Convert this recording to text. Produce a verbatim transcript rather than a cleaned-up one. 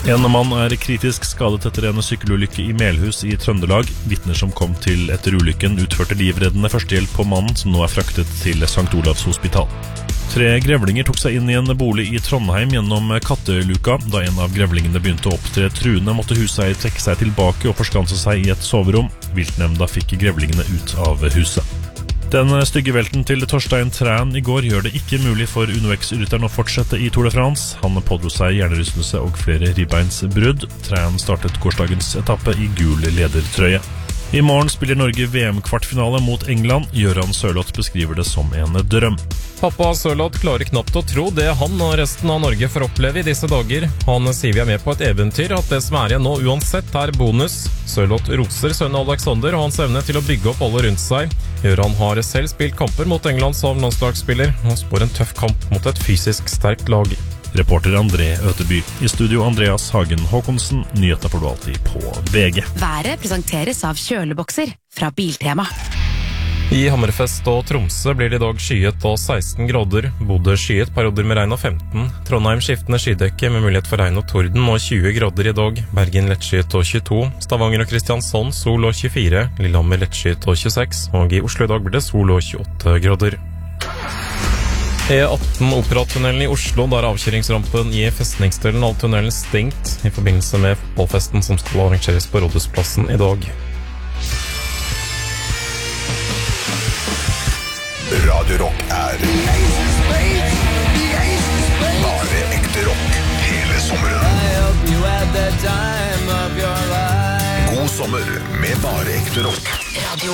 En mann er kritisk skadet etter en sykkelulykke i Melhus i Trøndelag. Vitner som kom til etter ulykken utførte livreddende førstehjelp på mannen som nå er fraktet til Sankt Olavs hospital. Tre grevlinger tok seg inn i en bolig i Trondheim gjennom katteluka. Da en av grevlingene begynte å opptre truende, måtte huseier trekke seg tilbake og forskanse seg i et soverom. Viltnemnda fikk grevlingene ut av huset. Den stygge velten til Torstein Træn i går gjør det ikke mulig for Uno X-rytteren å fortsette i Tour de France. Han pådro seg hjernerystelse og flere ribbeinsbrudd. Træn startet gårsdagens etappe i gul ledertrøye. I morgen spiller Norge V M-kvartfinale mot England. Gøran Sørloth beskriver det som en drøm. Pappa Sørloth klarer knapt å tro det han og resten av Norge får oppleve i disse dager. Han sier vi er med på et eventyr, at det som er igjen nå uansett er bonus. Sørloth roser sønnen Alexander og hans evne til å bygge opp alle rundt seg. Gøran har selv spilt kamper mot England som landslagsspiller, og spår en tøff kamp mot et fysisk sterkt lag. Reporter André Øteby. I studio Andreas Hagen Håkonsen. Nyhetene får du alltid på V G. Været presenteres av kjølebokser fra Biltema. I Hammerfest og Tromsø blir det i dag skyet og seksten grader. Bodø skyet, perioder med regn og femten. Trondheim skiftende skydekke med mulighet for regn og torden og tjue grader i dag. Bergen lettskyet og tjueto. Stavanger og Kristiansand sol og tjuefire. Lillehammer lettskyet og tjueseks. Og i Oslo i dag blir det sol og tjueåtte grader. E atten Operatunnelen i Oslo, der avkjøringsrampen i festningsdelen av tunnelen stengt i forbindelse med fotballfesten som skal arrangeres på Rådhusplassen i dag. Radio Rock er bare ekte rock hele sommeren. God sommer med bare ekte rock. Radio